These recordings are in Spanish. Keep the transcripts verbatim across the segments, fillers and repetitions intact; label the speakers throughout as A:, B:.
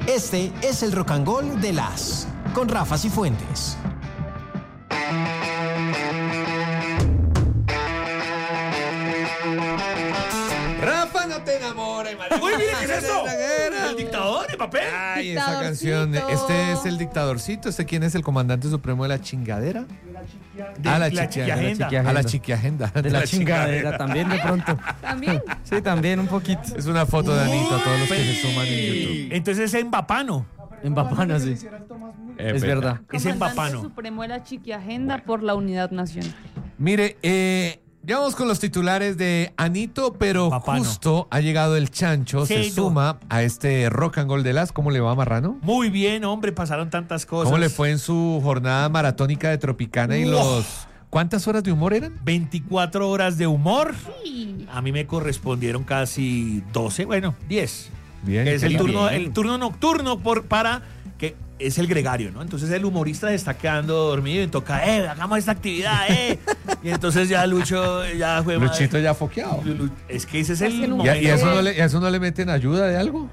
A: Este es el Rock and Roll de las con Rafa Cifuentes.
B: Rafa, no te enamores, María.
C: Uy, mire, ¿qué es eso? El dictador, el papel.
B: Ay, esa canción. Este es el dictadorcito. ¿Este quién es el comandante supremo de la chingadera?
C: De
B: Ah, la
C: la
B: chiquiagenda.
C: chiquiagenda.
B: A la chiquiagenda.
D: De la chingadera también de pronto.
E: ¿También?
D: Sí, también un poquito.
B: Es una foto de Anito a todos los que se suman en YouTube.
C: Entonces es Mbapano.
D: En Bapana, sí. Es verdad.
C: Es
E: Comandante
C: Mbapano.
E: Supremo de la Chiquiagenda por la unidad nacional.
B: Mire, eh, ya vamos con los titulares de Anito, pero
C: Papano.
B: justo ha llegado el Chancho, se
C: Sí, no.
B: suma a este Rock and Roll de las. ¿Cómo le va, Marrano?
C: Muy bien, hombre, pasaron tantas cosas.
B: ¿Cómo le fue en su jornada maratónica de Tropicana y
C: Uf.
B: los... ¿Cuántas horas de humor eran?
C: veinticuatro horas de humor.
E: Sí.
C: A mí me correspondieron casi doce, bueno, diez.
B: Bien.
C: Es el
B: bien.
C: turno, el turno nocturno por, para que es el gregario, ¿no? Entonces el humorista se está quedando dormido y toca, eh, hagamos esta actividad, eh. Y entonces ya Lucho ya fue madre.
B: Luchito ya foqueado.
C: Lu- Lu- Es que ese es
E: Es que
C: el
E: el
B: ¿Y,
E: humor-
B: a- y a eso no le, y a eso no le meten ayuda de algo?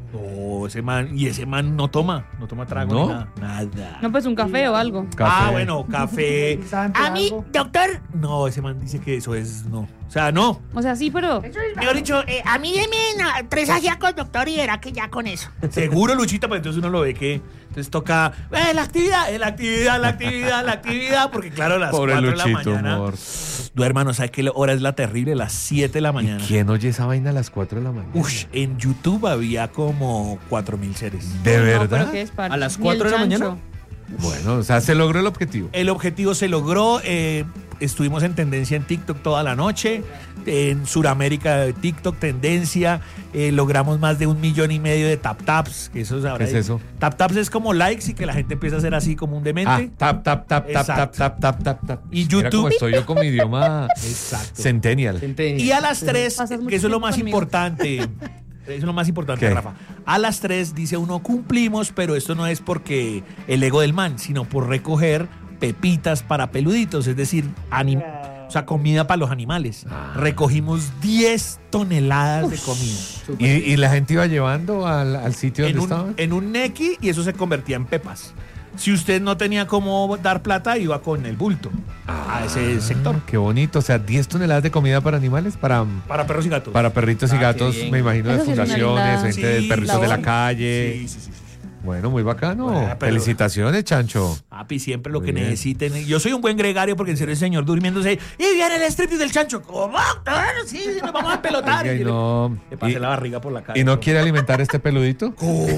C: No, ese man, y ese man no toma, no toma trago
B: ¿No?
C: ni nada. Nada.
E: No, pues un café o algo.
B: Café.
C: Ah, bueno, café. A mí, doctor. No, ese man dice que eso es no. O sea, no.
E: O sea, sí, pero
F: Mejor dicho, eh, a mí deme na- tres ajiacos, doctor, y verá que ya con eso.
C: Seguro, Luchita, pero entonces uno lo ve que. Entonces toca. Eh, la actividad, eh, la actividad, la actividad, la actividad. Porque claro, a las
B: Pobre
C: cuatro de la
B: Luchito,
C: mañana.
B: amor.
C: Duerman, ¿sabes qué hora es la terrible? Las siete de la
B: ¿Y
C: mañana.
B: quién oye esa vaina a las cuatro de la mañana?
C: Ush, en YouTube había como cuatro mil seres.
B: ¿De
E: no,
B: verdad?
E: pero ¿qué es parte?
D: ¿A las
E: Ni
D: cuatro
E: el
D: de la
E: chancho.
D: mañana?
B: Bueno, o sea, se logró el objetivo.
C: El objetivo se logró. eh, estuvimos en tendencia en TikTok toda la noche. En Sudamérica, TikTok, tendencia. eh, logramos más de un millón y medio de tap taps. Que eso es, ahora
B: ¿Qué es
C: hay-
B: eso?
C: Tap taps es como likes y que la gente empieza a hacer así como un
B: Ah,
C: demente.
B: tap, tap, tap, tap, tap,
C: Exacto.
B: tap, tap, tap, tap.
C: Y
B: Mira
C: YouTube.
B: cómo estoy yo con mi idioma
C: Exacto.
B: centennial.
C: Y a las tres,
E: Pasas mucho
C: que eso es lo
E: tiempo
C: más
E: conmigo.
C: importante. Eso es lo más importante,
B: ¿Qué?
C: Rafa. A las tres dice uno cumplimos, pero esto no es porque el ego del man, sino por recoger pepitas para peluditos, es decir, anim- o sea, comida para los animales.
B: Ah.
C: Recogimos diez toneladas de comida
B: ¿Y, y la gente iba llevando al, al sitio
C: en
B: donde
C: un,
B: estaban?
C: en un nequi y eso se convertía en pepas. Si usted no tenía cómo dar plata, iba con el bulto a ese sector.
B: Qué bonito, o sea, diez toneladas de comida para animales, para,
C: Para perros y gatos.
B: para perritos y
D: Ah, qué
B: gatos,
D: bien.
B: me imagino, de
E: Eso sí es una
B: fundaciones,
E: linda
B: gente de
C: Sí,
B: perritos de la
E: labor.
B: calle.
C: Sí, sí, sí, sí.
B: Bueno, muy bacano.
C: Bueno, pero-
B: Felicitaciones, Chancho.
C: Papi, siempre lo
B: Muy
C: que
B: bien.
C: necesiten. Yo soy un buen gregario porque en serio el señor durmiéndose. Y viene el striptease del chancho. ¿Cómo? Claro, sí, sí, nos vamos a pelotar.
B: Oiga, y
C: Y le-
B: no,
C: Le pasé
B: y-
C: la barriga por la cara.
B: ¿Y no quiere alimentar este peludito?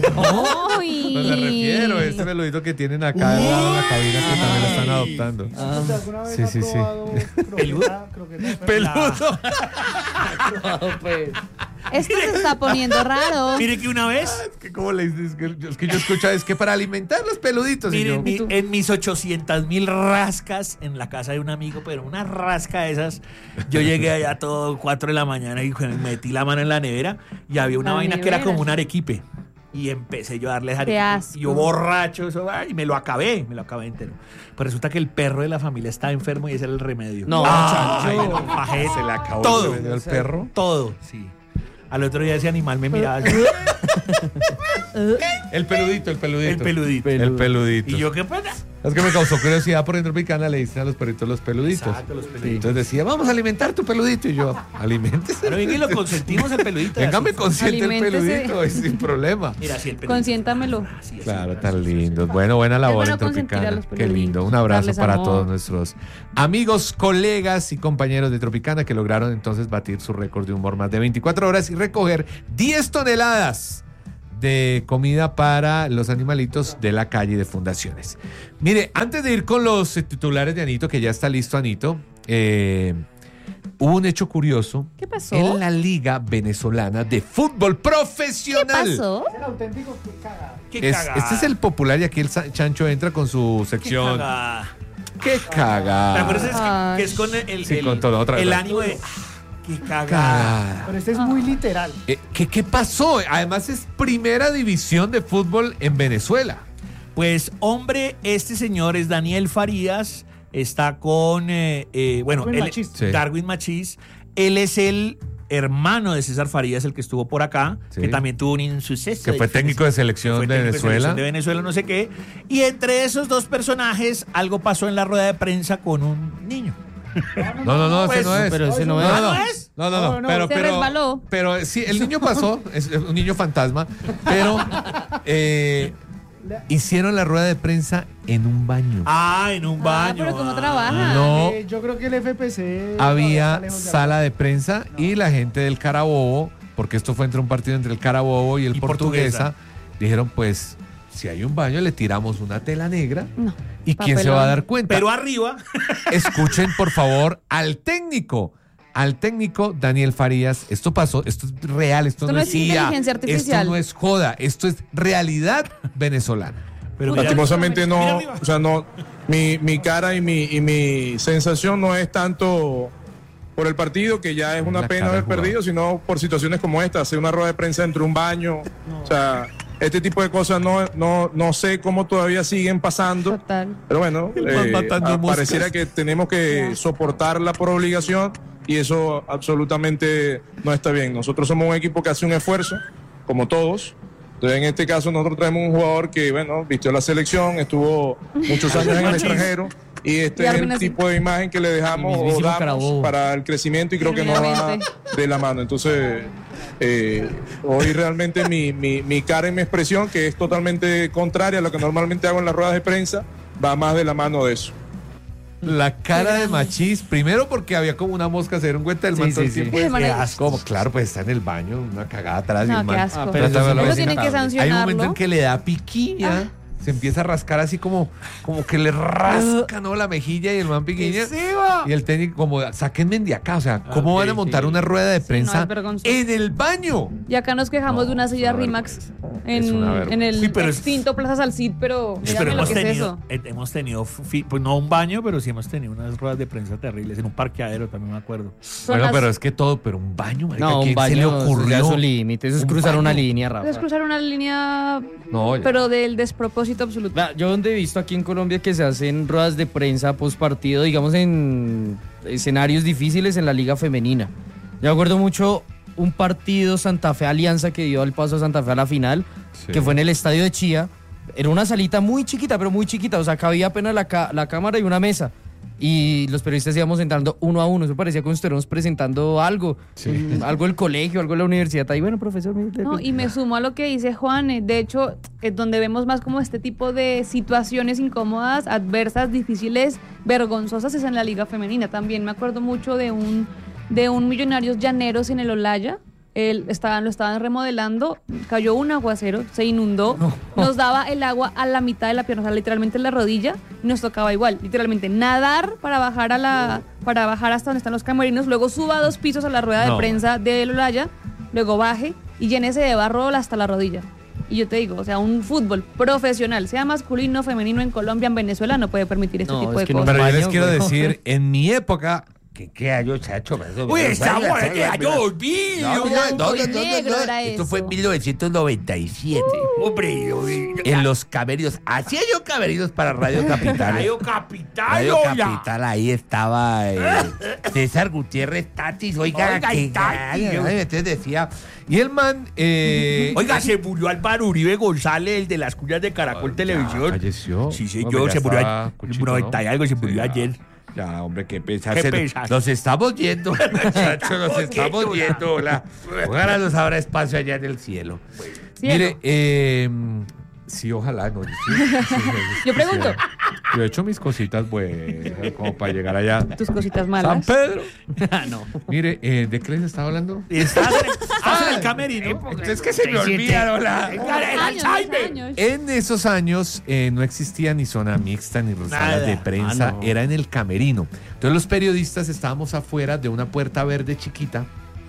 E: ¡Uy!
B: Pues me refiero, este peludito que tienen acá al lado de la cabina que también lo están adoptando.
D: Ah,
B: Sí, sí, sí.
C: Peludo.
B: Peludo.
D: pues.
E: Esto se está poniendo raro.
C: Mire que una vez,
B: Es que como le dices, que, es que yo escucho, es que para alimentar los peluditos. Y
C: mire,
B: yo,
C: mi- en mis ochocientas mil rascas en la casa de un amigo, pero una rasca de esas, yo llegué allá todo cuatro de la mañana y metí la mano en la nevera y había una
E: La
C: vaina que era
E: nevera.
C: como un arequipe. Y empecé yo a darles
E: Qué
C: arequipe.
E: asco.
C: Y yo borracho, eso, ah, y me lo acabé, me lo acabé entero. Pues resulta que el perro de la familia estaba enfermo y ese era el remedio.
D: No,
C: Ay,
D: Chancho.
C: no, pajé,
B: se le acabó
C: todo.
B: el, el perro.
C: Todo, sí. Al otro día ese animal me miraba así,
B: El peludito, el peludito.
C: el peludito.
B: El peludito.
C: Y yo, ¿qué pasa?
B: Es que me causó curiosidad por dentro Tropicana, le dicen a los perritos los peluditos.
C: Exacto, los peluditos.
B: Entonces decía, vamos a alimentar tu peludito. Y yo, aliméntese.
C: Pero venga y lo consentimos el peludito.
B: Venga, me
C: así.
B: consiente el
E: Aliméntese.
B: peludito, y sin problema.
C: Mira, así el peludito.
E: Consiéntamelo.
C: Así es,
B: Claro,
C: así,
B: tan
C: así, así.
B: lindos. Bueno, buena labor
E: bueno
B: en
E: consentir a
B: Tropicana.
E: los
B: Qué
E: peluditos,
B: lindo. Un abrazo
E: darles
B: para
E: amor.
B: todos nuestros amigos, colegas y compañeros de Tropicana que lograron entonces batir su récord de humor más de veinticuatro horas y recoger diez toneladas de comida para los animalitos de la calle de fundaciones. Mire, antes de ir con los eh, titulares de Anito, que ya está listo Anito, eh, hubo un hecho curioso
E: ¿Qué pasó?
B: en la Liga Venezolana de Fútbol
E: ¿Qué
B: Profesional.
E: pasó?
C: Qué
B: Es-
C: cagada.
B: este es el popular y aquí el Sa- Chancho entra con su
C: Qué
B: sección.
C: cagada.
B: ¡Qué cagada!
C: ¿Te acuerdas? Es que,
E: Ay.
C: que es con el, el,
B: Sí,
C: el-
B: con todo, otra vez.
C: el ánimo de. "Ah, ¡Qué cagada!
B: Cagada.
G: Pero este es muy literal.
B: Eh, ¿qué, ¿Qué pasó? Además es primera división de fútbol en Venezuela.
C: Pues, hombre, este señor es Daniel Farías. Está con. eh, eh, bueno,
G: Darwin
C: él-
G: Machís.
B: Sí.
C: Darwin Machís. Él es el hermano de César Farías, el que estuvo por acá,
B: Sí.
C: que también tuvo un insuceso.
B: Que fue técnico de selección
C: Fue
B: de
C: técnico
B: Venezuela.
C: selección de Venezuela, no sé qué. Y entre esos dos personajes, algo pasó en la rueda de prensa con un niño.
B: No, no, no,
C: Pues,
B: ese no es.
D: Pero ese no
B: No,
D: es.
B: no, no.
C: ¿No es?
B: No, no, no.
D: No, no.
B: Pero,
E: Se
B: pero,
E: resbaló.
B: pero sí, el niño pasó, es un niño fantasma, pero eh, hicieron la rueda de prensa en un baño.
C: Ah, en un
E: Ah,
C: baño.
E: pero ¿cómo
C: ah.
E: trabaja?
B: No.
G: Eh, yo creo que el F P C
B: Había
G: está lejos de
B: sala de prensa y la gente del Carabobo, porque esto fue entre un partido entre el Carabobo y el
C: Y
B: Portuguesa,
C: Portuguesa.
B: dijeron pues, si hay un baño le tiramos una tela negra
E: No.
B: y quién se
E: Papelón.
B: va a dar cuenta.
C: Pero arriba,
B: Escuchen por favor al técnico. Al técnico Daniel Farías, esto pasó, esto es real, esto,
E: Esto no es
B: I A,
E: inteligencia artificial.
B: esto no es joda, esto es realidad venezolana.
C: pero mira,
H: Lastimosamente
C: mira
H: no,
C: arriba.
H: o sea, no, mi, mi cara y mi, y mi sensación no es tanto por el partido, que ya es una
B: La
H: pena
B: cara
H: haber
B: del jugador.
H: perdido, sino por situaciones como esta, hacer una rueda de prensa entre un baño, o sea, este tipo de cosas no, no, no sé cómo todavía siguen pasando,
E: Total.
H: pero bueno,
B: El man
H: eh,
B: matando
H: ah,
B: moscas.
H: pareciera que tenemos que soportarla por obligación y eso absolutamente no está bien. Nosotros somos un equipo que hace un esfuerzo, como todos. Entonces, en este caso, nosotros traemos un jugador que, bueno, vistió la selección, estuvo muchos años en el extranjero y este
E: Y
H: es
E: Armin
H: el
E: así.
H: tipo de imagen que le dejamos
D: El
H: o
D: mismísimo
H: damos
D: Carabobo.
H: para el crecimiento y creo que no va
E: Genuinamente.
H: de la mano. Entonces, eh, hoy realmente mi, mi, mi cara y mi expresión, que es totalmente contraria a lo que normalmente hago en las ruedas de prensa, va más de la mano de eso.
B: La cara de Machís, primero porque había como una mosca, se dieron cuenta del
D: Sí,
B: man todo
D: sí,
B: el
D: sí.
B: tiempo.
E: Ese man
B: Qué
E: ahí-
B: asco. Como, claro, pues está en el baño, una cagada atrás. y
E: No,
B: el
E: qué
B: man-
E: asco.
D: Ah, pero
B: Trata de
D: eso
B: verlo
E: Eso
B: bien.
E: tienen que
B: Hay un momento
E: sancionarlo.
B: en que le da piquiña, se empieza a rascar así como, como que le rasca, ¿no? La mejilla y el man piquiña. Y el técnico como, sáquenme de acá, o sea, ¿cómo
C: Ok,
B: van a montar
C: sí.
B: una rueda de
E: no,
B: prensa
E: es vergonzoso.
B: en el baño?
E: Y acá nos quejamos
B: No,
E: de una
B: es
E: silla
B: una
E: Rimax
B: vergüenza.
E: en,
B: Es una vergüenza.
E: en el
C: Sí, pero es-
E: extinto Plaza Salcid, pero
C: Sí,
E: dígame
C: pero
E: lo
C: hemos
E: que es
C: tenido,
E: eso.
C: eh, hemos tenido, fi- pues no un baño, pero sí hemos tenido unas ruedas de prensa terribles en un parqueadero, también me acuerdo.
E: Son
B: Bueno,
E: las-
B: pero es que todo, pero un baño, marica,
D: No,
B: ¿a
D: un
B: quién
D: baño
B: se le
D: eso ya
B: ocurrió?
D: es un límite, eso es
B: Un
D: cruzar una
B: baño.
D: línea, Rafa.
E: Es cruzar una línea,
B: No, ya.
E: pero del despropósito absoluto.
D: Vea, yo donde he visto aquí en Colombia que se hacen ruedas de prensa post partido, digamos en escenarios difíciles en la liga femenina. Yo me acuerdo mucho un partido Santa Fe Alianza que dio el paso a Santa Fe a la final,
B: Sí.
D: que fue en el estadio de Chía. Era una salita muy chiquita, pero muy chiquita, o sea, cabía apenas la, ca- la cámara y una mesa. Y los periodistas íbamos entrando uno a uno. Eso parecía como si estuviéramos presentando algo. mm, Algo del colegio, algo de la universidad. Ahí, bueno, profesor. mire,
E: No, y me sumo a lo que dice Juan. eh, De hecho, es donde vemos más como este tipo de situaciones incómodas, adversas, difíciles, vergonzosas, es en la liga femenina. También me acuerdo mucho de un, de un Millonarios Llaneros en el Olaya. Él estaban, lo estaban remodelando, cayó un aguacero, se inundó, nos daba el agua a la mitad de la pierna, o sea, literalmente en la rodilla, y nos tocaba igual, literalmente nadar para bajar a la, para bajar hasta donde están los camerinos, luego suba dos pisos a la rueda
B: No.
E: de prensa del Olaya, luego baje y llénese de barro hasta la rodilla. Y yo te digo, o sea, un fútbol profesional, sea masculino, femenino en Colombia, en Venezuela, no puede permitir este
D: No,
E: tipo
D: es
E: de
D: que no
E: cosas.
B: Pero yo les
D: baño,
B: quiero
D: güey.
B: decir, en mi época, que qué año, chacho.
C: Uy, esa mujer de año
B: No,
C: olvido.
B: no,
E: blanco
B: no,
E: y
B: no, no,
E: negro
B: no,
E: era
B: Esto
E: eso.
B: fue en mil novecientos noventa y siete.
C: Hombre, uy,
B: En los camerinos. Hacía yo camerinos para Radio Capital.
C: Radio Capital,
B: Radio
C: oiga.
B: Capital, ahí estaba eh, César Gutiérrez Tatis. Oiga,
C: Oiga,
B: que
C: y Tatis.
B: entonces decía. Y el man. Eh,
C: Oiga, se murió Álvaro Uribe González, el de las cuñas de Caracol
B: ya
C: Televisión.
B: falleció.
C: Sí,
B: Hombre,
C: señor,
B: ya
C: se murió
B: está
C: ayer.
B: cuchito,
C: noventa y algo, se
B: Sí,
C: murió
B: ya.
C: ayer.
B: Ya, hombre, qué pesar.
C: Qué
B: Se-
C: pesar.
B: Los estamos yendo, muchachos, los estamos
C: yendo,
B: yendo. Hola. Ojalá nos abra espacio allá en el cielo.
E: Cielo.
B: Mire, eh, sí, ojalá. No, sí, sí, sí, sí,
E: Yo pregunto.
B: sí. Yo he hecho mis cositas buenas, como para llegar allá.
E: Tus cositas
B: San
E: malas.
B: Pedro.
D: no.
B: Mire, eh, ¿de qué les estaba hablando?
C: Estás en el, estás en el camerino.
B: Es que se me olvida, hola.
C: El
E: Años,
C: Alzheimer.
E: años.
B: En esos años eh, no existía ni zona mixta ni salas
C: Nada.
B: de prensa,
D: Ah, no.
B: era en el camerino. Entonces los periodistas estábamos afuera de una puerta verde chiquita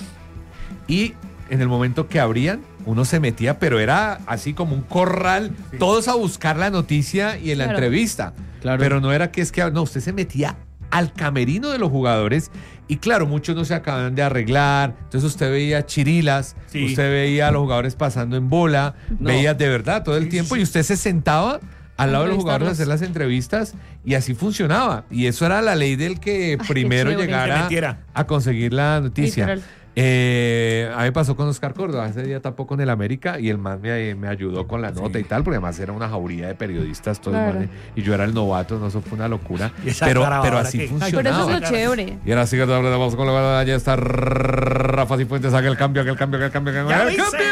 B: y en el momento que abrían, uno se metía, pero era así como un corral, todos a buscar la noticia y en la
E: Claro.
B: entrevista.
D: Claro.
B: Pero no era que es que, no, usted se metía al camerino de los jugadores y claro, muchos no se acaban de arreglar, entonces usted veía chirilas,
C: Sí.
B: usted veía a los jugadores pasando en bola,
D: No.
B: veía de verdad todo el tiempo y usted se sentaba al lado de los jugadores a hacer
E: Entrevistarlos.
B: las entrevistas y así funcionaba. Y eso era la ley del que primero
E: chévere.
C: Que
B: llegara
C: metiera.
B: a conseguir la noticia.
E: Literal.
B: Eh, a mí me pasó con Oscar Córdoba, ese día tapó con el América y el man me, me ayudó con la nota y tal, porque además era una jauría de periodistas todos,
E: Claro.
B: man, y yo era el novato, no, eso fue una locura.
C: Y esa
B: Pero,
C: grabadora
B: pero así
C: que-
B: funcionaba.
E: Pero eso es lo chévere.
B: Y era así que vamos con la ya está Rafa Cifuentes, haga el cambio, haga el cambio, haga el cambio, haga
C: ¡Ya
B: el
C: lo hice!
B: cambio.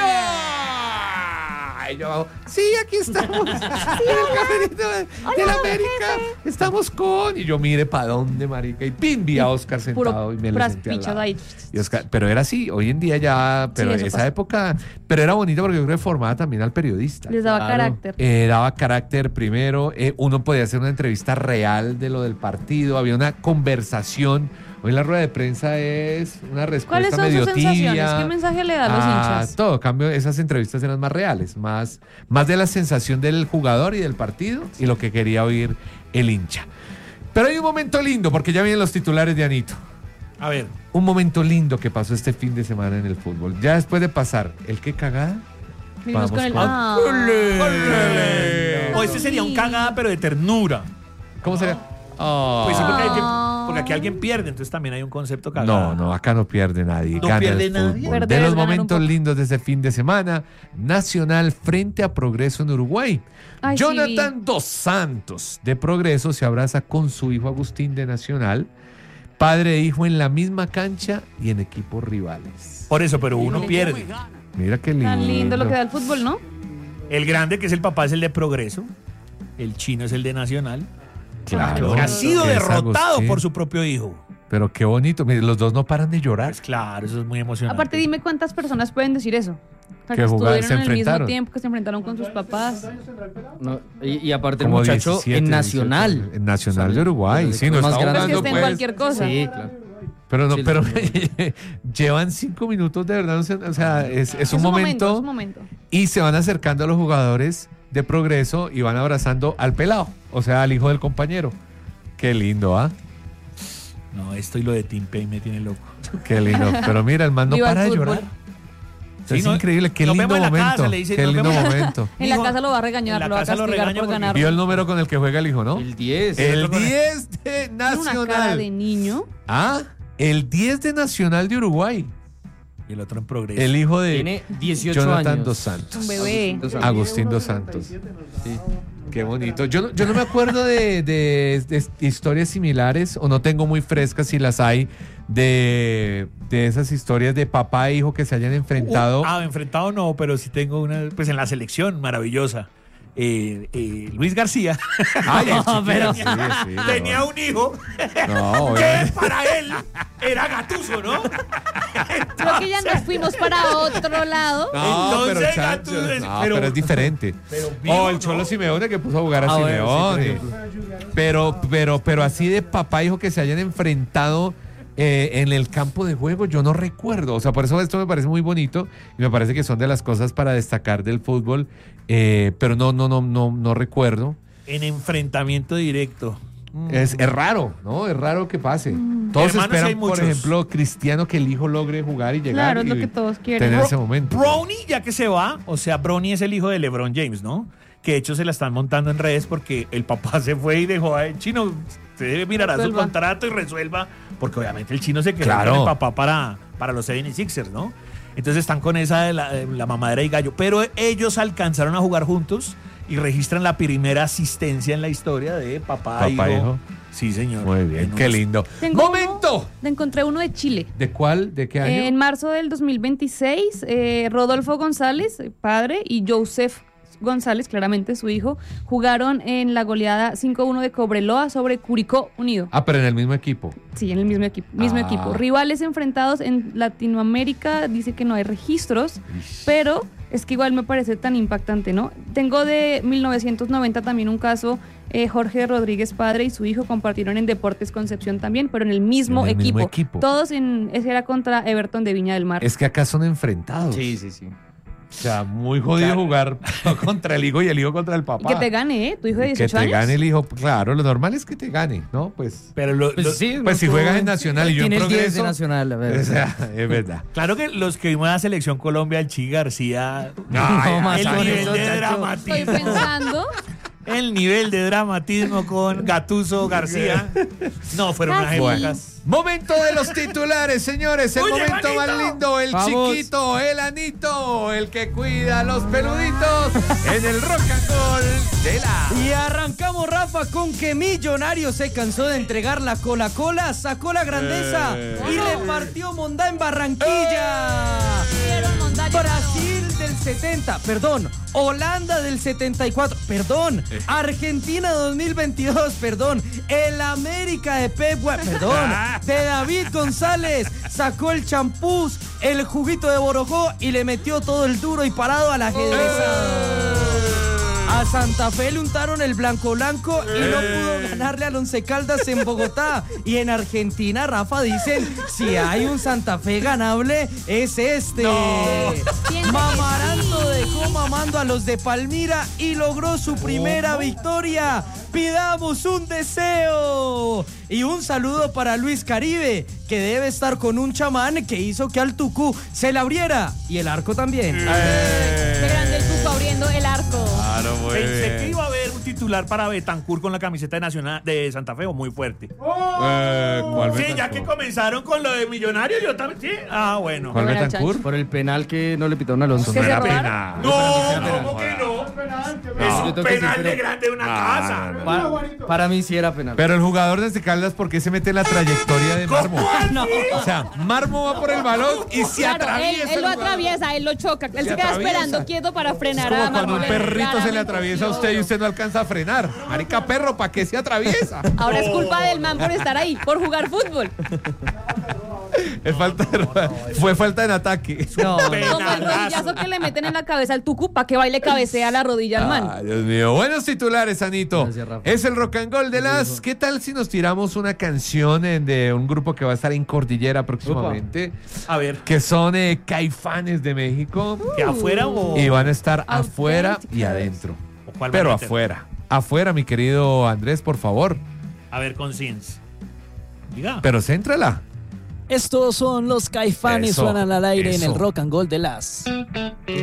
B: Y yo abajo, sí, aquí estamos. En el camerino de, de la América. Estamos con. Y yo mire para dónde, marica. Y pin, vi a Oscar sentado
E: Puro
B: y me le
E: puras
B: senté al
E: pichas
B: lado.
E: ahí.
B: Y Oscar- pero era así, hoy en día ya, pero
E: Sí,
B: en
E: eso
B: esa
E: pasa.
B: época, pero era bonito porque yo creo que formaba también al periodista.
E: Les daba
D: Claro.
E: carácter.
B: Eh, daba carácter primero, eh, uno podía hacer una entrevista real de lo del partido, había una conversación. Hoy la rueda de prensa es una respuesta
E: ¿Cuáles son
B: medio
E: sus sensaciones?
B: tibia.
E: ¿Qué mensaje le da a los
B: Ah,
E: hinchas?
B: todo, cambio, esas entrevistas eran más reales, más, más de la sensación del jugador y del partido y lo que quería oír el hincha. Pero hay un momento lindo, porque ya vienen los titulares de Anito.
C: A ver.
B: Un momento lindo que pasó este fin de semana en el fútbol. Ya después de pasar el qué cagada.
E: Vimos
B: Vamos
E: con el.
B: con-
E: Ah.
C: O este sería un cagada, pero de ternura.
B: ¿Cómo sería?
C: Pues sí, porque, hay que-
E: Ah.
C: porque aquí alguien pierde, entonces también hay un concepto cagada.
B: No, no, acá no pierde nadie.
C: No
B: gana
C: pierde
B: el
C: nadie.
B: fútbol.
E: Perder
B: De
E: es
B: los
E: ganar un
B: momentos
E: poco.
B: lindos de ese fin de semana, Nacional frente a Progreso en Uruguay.
E: Ay, sí,
B: Jonathan Dos Santos de Progreso se abraza con su hijo Agustín de Nacional, padre e hijo en la misma cancha y en equipos rivales.
C: Por eso, pero uno pierde.
B: Mira qué lindo.
E: Tan lindo lo que da el fútbol, ¿no?
C: El grande, que es el papá, es el de Progreso. El chino es el de Nacional.
B: Claro.
C: Que ha sido
B: Es
C: derrotado
B: Agustín.
C: por su propio hijo.
B: Pero qué bonito. Mire, los dos no paran de llorar.
C: Pues claro, eso es muy emocionante.
E: Aparte, dime cuántas personas pueden decir eso. O sea,
B: Que jugaban,
E: estuvieron
B: se
E: en el mismo
B: enfrentaron.
E: tiempo, que se enfrentaron con sus papás.
D: No, y, y aparte el
B: Como
D: muchacho
B: diecisiete,
D: en Nacional.
B: dieciocho, en Nacional de Uruguay.
D: Los
B: Sí, no
D: equipos
B: está
D: más grandes.
E: Pues que
B: jugando,
E: esté en
B: pues.
E: cualquier cosa.
D: Sí, claro.
B: Pero no,
D: Sí,
B: pero
D: sí.
B: llevan cinco minutos de verdad. O sea, o sea, es, es
E: Es
B: un momento,
E: es un momento.
B: y se van acercando a los jugadores de Progreso y van abrazando al pelado, o sea, al hijo del compañero. Qué lindo, ¿ah?
C: No, esto y lo de Tim Payne me tiene loco.
B: Qué lindo. Pero mira, el man no
E: Viva el
B: para de
E: fútbol.
B: llorar.
C: Sí,
B: es
C: no,
B: increíble, qué
C: nos
B: lindo
C: vemos en la
B: momento.
C: casa, le dice,
B: qué
C: nos
B: lindo
C: vemos en la-
B: momento.
E: En la
C: Hijo,
E: casa lo va a regañar,
C: en la
E: lo va a
C: casa lo
E: castigar
C: regaña
E: por
C: porque-
E: ganar.
B: Vio el número con el que juega el hijo, ¿no?
D: El diez.
B: El diez de
E: Tiene una cara
B: Nacional.
E: de niño.
B: Ah, el diez de Nacional de Uruguay.
C: Y el otro en Progreso.
B: El hijo de
D: Tiene dieciocho
B: Jonathan
D: años.
B: Dos Santos.
E: Un bebé.
D: Dos Santos.
B: Agustín Dos Santos. Sí. Qué bonito. Yo no, yo no me acuerdo de, de- de historias similares, o no tengo muy frescas si las hay, de, de esas historias de papá e hijo que se hayan enfrentado.
C: Uh, ah, enfrentado no, pero sí tengo una, pues en la selección maravillosa. Eh, eh, Luis García
B: Ay, el chiquillo,
D: pero-
B: sí, sí, no.
C: tenía un hijo
B: No,
C: que
B: obviamente.
C: para él era Gattuso, ¿no?
E: Creo que ya nos fuimos para otro lado.
B: No, pero,
C: Entonces,
B: Chacho,
C: Gattuso es-
B: no,
C: pero-
B: pero es diferente.
C: pero
B: O
C: vivo,
B: el Cholo
C: ¿no?
B: Simeone que puso a jugar a
D: Ah, bueno, sí, por
B: Simeone.
D: ejemplo.
B: pero, pero, pero así de papá e hijo que se hayan enfrentado eh, en el campo de juego, yo no recuerdo. O sea, por eso esto me parece muy bonito y me parece que son de las cosas para destacar del fútbol. eh, pero no, no, no, no, no recuerdo.
C: En enfrentamiento directo.
B: Es, es raro, ¿no? Es raro que pase. Todos
C: Hermanos, sí
B: esperan,
C: hay
B: por
C: muchos.
B: ejemplo, Cristiano, que el hijo logre jugar y llegar.
E: Claro, es
B: y
E: lo que todos quieren.
B: tener
E: Bro-
B: ese momento.
C: Brownie, ya que se va, o sea, Brownie es el hijo de LeBron James, ¿no? Que de hecho se la están montando en redes porque el papá se fue y dejó a Chino. Se debe mirar a su
E: Resuelva.
C: contrato y resuelva, porque obviamente el chino se quedó
B: Claro.
C: con el papá para, para los setenta y sixers, ¿no? Entonces están con esa de la, de la mamadera y gallo. Pero ellos alcanzaron a jugar juntos y registran la primera asistencia en la historia de papá,
B: Papá,
C: hijo.
B: hijo.
C: Sí, señor.
B: Muy bien,
C: En
B: qué
C: unos-
B: lindo.
E: Tengo
B: ¡Momento!
E: uno- te encontré uno de Chile.
B: ¿De cuál? ¿De qué año?
E: En marzo del dos mil veintiséis, eh, Rodolfo González, eh, padre, y Joseph González, claramente su hijo, jugaron en la goleada cinco uno de Cobreloa sobre Curicó Unido.
B: Ah, pero en el mismo equipo.
E: Sí, en el mismo equipo. Mismo
B: Ah.
E: equipo. Rivales enfrentados en Latinoamérica, dice que no hay registros, pero es que igual me parece tan impactante, ¿no? Tengo de mil novecientos noventa también un caso, eh, Jorge Rodríguez padre y su hijo compartieron en Deportes Concepción también, pero en el mismo,
B: En el mismo
E: equipo.
B: equipo.
E: Todos en, ese era contra Everton de Viña del Mar.
B: Es que acá son enfrentados.
D: Sí, sí, sí.
B: O sea, muy jodido
C: Claro.
B: jugar contra el hijo y el hijo contra el
E: Y
B: papá.
E: que te gane, ¿eh? Tu hijo de
B: Que
E: dieciocho
B: te
E: años.
B: gane el hijo. Claro, lo normal es que te gane, ¿no? Pues,
C: Pero lo-
D: Pues
C: lo-
D: sí,
B: pues
D: no,
B: si
D: tú-
B: juegas en Nacional y yo en
D: Tiene el diez de
B: Progreso.
D: Nacional, a ver.
B: O sea, es verdad.
C: claro que los que vimos a la selección Colombia, el Chi García,
D: No, más
C: el
D: con
C: nivel
D: eso,
C: de
D: chacho.
E: Estoy
C: dramatismo.
E: pensando.
C: el nivel de dramatismo con Gattuso García. No, fueron unas
B: Bueno.
C: épocas.
B: Momento de los titulares, señores. El
C: Oye,
B: momento
C: manito.
B: más lindo, el
D: Vamos.
B: chiquito, el anito, el que cuida a los peluditos en el rock and roll de la.
D: Y arrancamos, Rafa, con que Millonario se cansó de entregar la Cola-Cola, sacó la grandeza
B: Eh.
D: y repartió mondá en Barranquilla.
E: Quiero mondá, yo
D: Brasil del setenta, perdón. Holanda del setenta y cuatro, perdón. Argentina dos mil veintidós, perdón. El América de Pep Gua- perdón. De David González. Sacó el champús, el juguito de Borojó y le metió todo el duro y parado al ajedrezado. A Santa Fe le untaron el blanco blanco y no pudo ganarle al Once Caldas en Bogotá. Y en Argentina, Rafa, dicen, si hay un Santa Fe ganable, es este.
E: Piensa que
D: Mamaranto
E: sí.
D: dejó mamando a los de Palmira y logró su primera victoria. Pidamos un deseo. Y un saludo para Luis Caribe, que debe estar con un chamán que hizo que al Tucú se le abriera. Y el arco también.
E: Qué grande el Tuco abriendo el arco.
B: Claro, muy
C: Pensé
B: bien.
C: que iba a haber un titular para Betancur con la camiseta de Nacional de Santa Fe, o muy fuerte.
B: Eh, ¿Cuál
C: Sí,
B: Betancourt?
C: ya que comenzaron con lo de Millonarios, yo también. Sí. Ah, bueno.
B: ¿Cuál
E: Bueno,
B: Betancourt?
D: Por el penal que no le pitaron a Alonso.
E: ¿Que se
B: era
E: robaron?
B: penal.
C: No, ¿cómo que no? Es
D: Yo
C: un
D: tengo que
C: penal
D: decir,
C: de
D: pero-
C: grande de una
B: Ah,
C: casa.
B: no, no.
D: Para, para mí sí era penal.
B: Pero el jugador de Caldas, ¿por qué se mete en la trayectoria de Marmo?
D: No.
B: O sea, Marmo va por el balón y se
E: Claro, él,
B: atraviesa.
E: él
B: el
E: lo
B: jugador.
E: atraviesa, él lo choca. Él se,
B: Se
E: queda
B: atraviesa.
E: esperando quieto para
B: Es
E: frenar
B: como
E: a
B: cuando un
E: Marmolero.
B: perrito se le
E: Claramente,
B: atraviesa a
E: sí,
B: usted y
E: obvio.
B: usted no alcanza a frenar. Marica perro, ¿para qué se atraviesa?
E: Ahora es culpa del man por estar ahí, por jugar fútbol.
B: Es falta de- fue falta en ataque.
D: No,
E: Como el
C: Penalazo.
E: rodillazo que le meten en la cabeza al Tucu para que baile cabecea la rodilla al man.
B: Ay, Dios mío. Buenos titulares, Anito.
D: Gracias, Rafa.
B: Es el rock and roll de las. ¿Qué tal si nos tiramos una canción eh, de un grupo que va a estar en Cordillera próximamente?
C: A ver,
B: Que son eh, Caifanes de México.
C: ¿que afuera o.?
B: Y van a estar afuera y
E: Auténticas.
B: adentro.
C: ¿O cuál
B: Pero
C: van a meter?
B: afuera. Afuera, mi querido Andrés, por favor.
C: A ver, con Sins. Diga.
B: Pero céntrala.
I: Estos son los Caifanes,
B: Eso,
I: suenan al aire en
B: eso.
I: el Rock and Roll de las.